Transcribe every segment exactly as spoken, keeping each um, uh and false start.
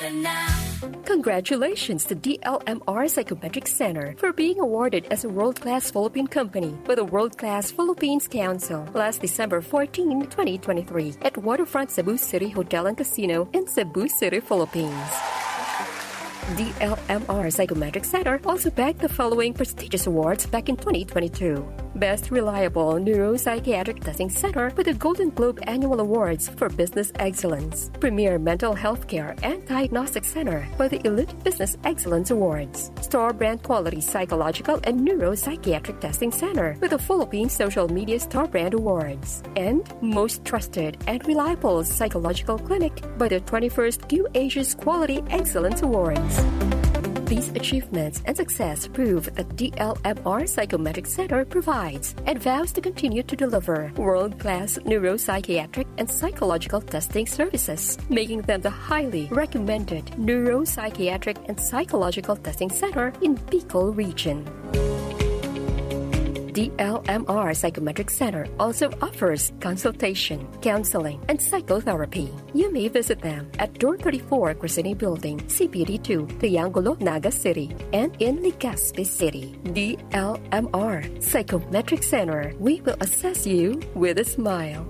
Congratulations to D L M R Psychometric Center for being awarded as a world-class Philippine company by the World-Class Philippines Council last December fourteenth, twenty twenty-three at Waterfront Cebu City Hotel and Casino in Cebu City, Philippines. D L M R Psychometric Center also bagged the following prestigious awards back in twenty twenty-two. Best Reliable Neuropsychiatric Testing Center with the Golden Globe Annual Awards for Business Excellence. Premier Mental Healthcare and Diagnostic Center by the Elite Business Excellence Awards. Store Brand Quality Psychological and Neuropsychiatric Testing Center with the Philippine Social Media Store Brand Awards. And Most Trusted and Reliable Psychological Clinic by the twenty-first Q Asia's Quality Excellence Awards. These achievements and success prove that D L M R Psychometric Center provides and vows to continue to deliver world-class neuropsychiatric and psychological testing services, making them the highly recommended neuropsychiatric and psychological testing center in Bicol region. D L M R Psychometric Center also offers consultation, counseling, and psychotherapy. You may visit them at Door thirty-four, Crescini Building, C P D two, Triangulo, Naga City, and in Legazpi City. D L M R Psychometric Center. We will assess you with a smile.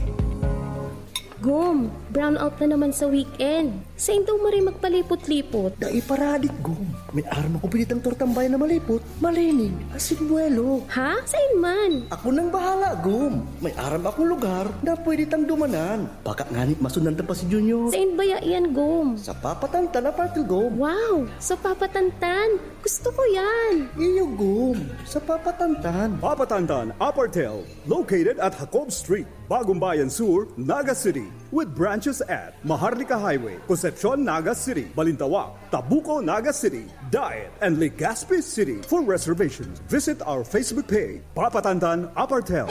Gum, brown out na naman sa weekend. Saan daw maray magpalipot-lipot? Daiparadik, Gum. May aram ako pinitang tortambay na malipot. Malinig, asinbuelo. Ha? Saan man? Ako nang bahala, Gum. May aram akong lugar na pwede tang dumanan. Baka nganit masundan pa si Junior. Saan ba yan, Gum? Sa Papatantan na partil, Gum. Wow, sa Papatantan. Gusto ko yan. Iyo, Gum. Sa Papatantan. Papatantan Apartel, located at Jacob Street, Bagong Bayan Sur, Naga City, with branches at Maharlika Highway, Concepcion, Naga City, Balintawak, Tabuco, Naga City, Diet, and Legazpi City. For reservations, visit our Facebook page, Papatantan Apartel.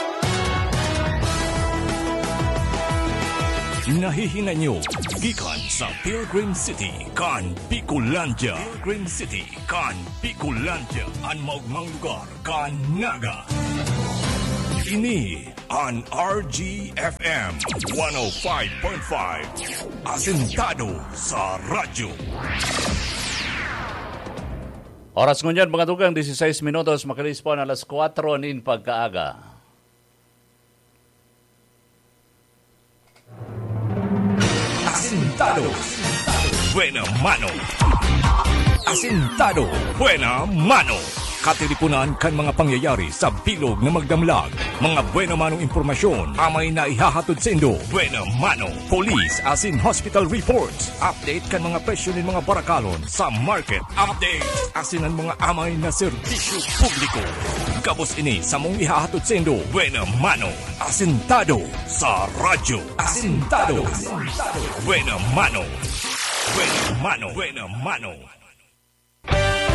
Nahihinga nyo, gikan sa Pilgrim City, kan Bicolandia. Pilgrim City, kan Bicolandia, ang maugmang lugar, kan Naga. Ini on R G F M one oh five point five. Asentado sa radyo. Oras ngunyan mga tugang, dieciséis minutos, makalispon alas kuwatro nin pagkaaga. Asentado. Buena mano. Asentado. Buena mano. Katilipunan kan mga pangyayari sa bilog na magdamlag. Mga buena manong impormasyon amay na ihahatod sa Indo. Buena mano. Police as in hospital reports. Update kan mga presyo ng mga barakalon sa market. Update as in ang mga amay na serbisyo publiko. Kabos ini sa mong ihahatod sa Indo. Buena mano. Asentado sa radyo. Asentado. Buena mano. Buena mano. Buena mano.